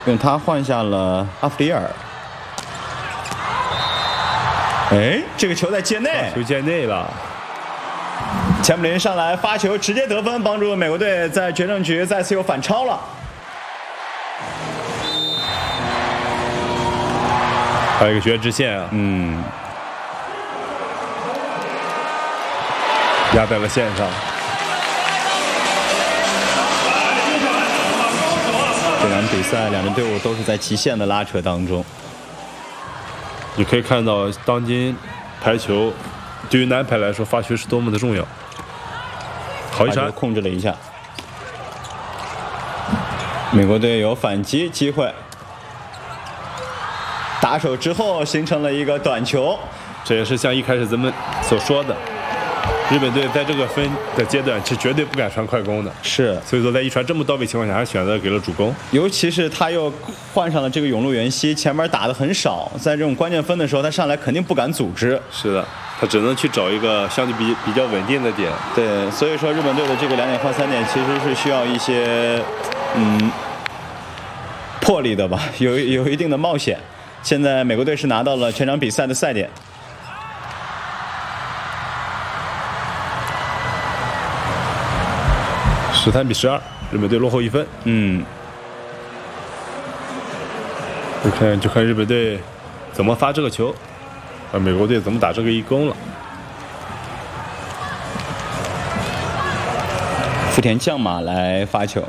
用他换下了阿弗里尔。哎，这个球在界内， 球界内了。 钱姆林上来发球，直接得分，帮助美国队在决胜局再次又反超了。 还有一个绝直线啊，压在了线上。 这场比赛两支队伍都是在极限的拉扯当中。 你可以看到，当今排球对于男排来说，发球是多么的重要。好一传， 控制了一下，美国队有反击机会，打手之后形成了一个短球， 这也是像一开始咱们所说的，日本队在这个分的阶段是绝对不敢传快攻的， 是，所以说在一传这么到位情况下，还选择给了主攻， 尤其是他又换上了这个永禄元希，前面打的很少，在这种关键分的时候，他上来肯定不敢组织， 是的。他只能去找一个相对比较稳定的点。 对，所以说日本队的这个2点换3点其实是需要一些魄力的吧，有一定的冒险。现在美国队是拿到了全场比赛的赛点。 13-12，日本队落后1分。就看日本队怎么发这个球。美国队怎么打这个一攻了？ 福田将马来发球，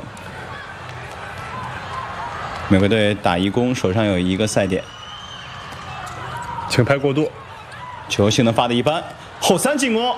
美国队打一攻，手上有一个赛点。 轻拍过度， 球性能发的一般，后3进攻。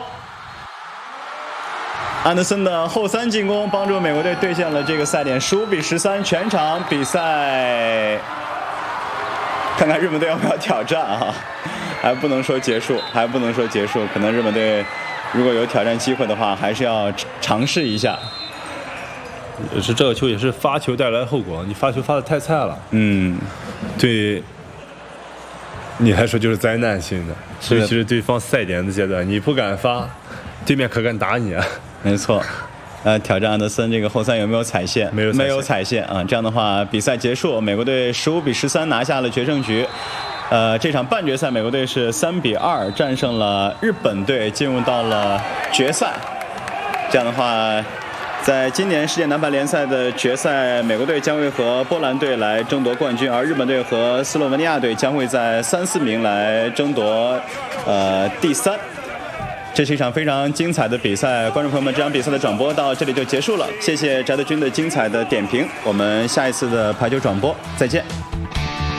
安德森的后3进攻帮助美国队兑现了这个赛点，15-13，全场比赛。看看日本队要不要挑战啊？还不能说结束，可能日本队如果有挑战机会的话，还是要尝试一下。 也是这个球也是发球带来的后果，你发球发的太菜了，对你来说就是灾难性的，尤其是对方赛点的阶段，你不敢发，对面可敢打你啊。 没错。挑战安德森这个后3有没有踩线？没有踩线啊！这样的话，比赛结束，美国队15-13拿下了决胜局。这场半决赛，美国队是3-2战胜了日本队，进入到了决赛。这样的话，在今年世界男排联赛的决赛，美国队将会和波兰队来争夺冠军，而日本队和斯洛文尼亚队将会在3、4名来争夺第3。这是一场非常精彩的比赛，观众朋友们，这场比赛的转播到这里就结束了，谢谢翟德军的精彩的点评，我们下一次的排球转播再见。